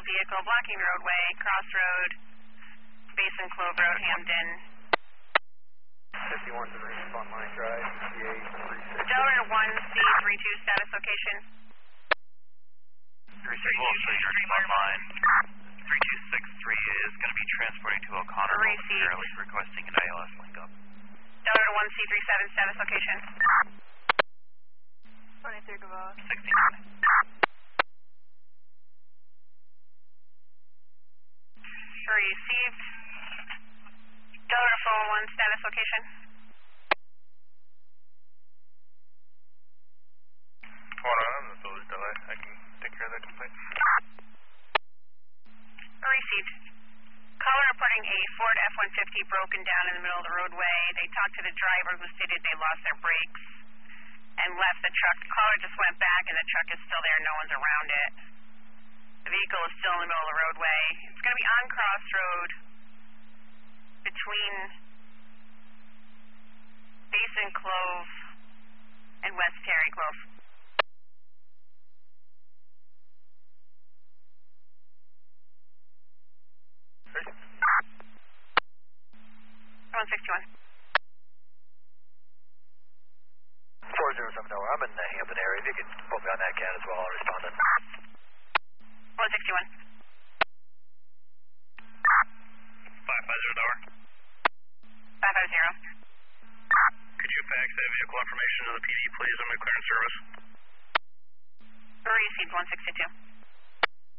vehicle blocking roadway, Crossroad, Basin Clove Road, Hamden. 51 to respond line drive, CA 36. Delaware 1C32 status location. Receivable, so your respond line 3263 is going to be transporting to O'Connor momentarily, requesting an ILS link up. Delaware 1C37 status location. 23 Gavoa. 69. Received. Delaware 401 status location. 409, so there's delay. I can take care of that complaint. Received. Caller reporting a Ford F-150 broken down in the middle of the roadway. They talked to the driver who stated they lost their brakes and left the truck. The caller just went back and the truck is still there. No one's around it. The vehicle is still in the middle of the roadway. It's going to be on Crossroad between Basin Clove and West Terry Clove. 161. 4070, I'm in the Hampton area. If you could put me on that can as well, I'll respond then. 161. 550 door. 550. Could you fax that vehicle information to the PD, please? I'm in clearance service. Received 162.